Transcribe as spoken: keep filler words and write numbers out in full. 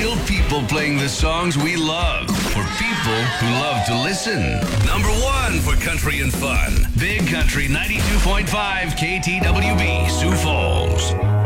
Real people playing the songs we love for people who love to listen. Number one for country and fun. Big Country ninety-two point five K T W B, Sioux Falls.